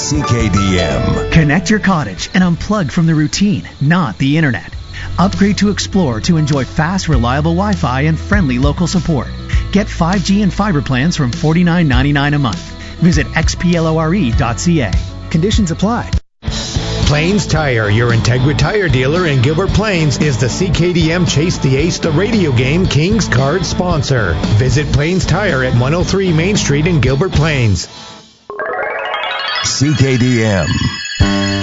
CKDM. Connect your cottage and unplug from the routine, not the internet. Upgrade to Explore to enjoy fast, reliable Wi-Fi and friendly local support. Get 5G and fiber plans from $49.99 a month. Visit xplore.ca. Conditions apply. Plains Tire, your Integra Tire dealer in Gilbert Plains, is the CKDM Chase the Ace the radio game Kings card sponsor. Visit Plains Tire at 103 Main Street in Gilbert Plains. CKDM.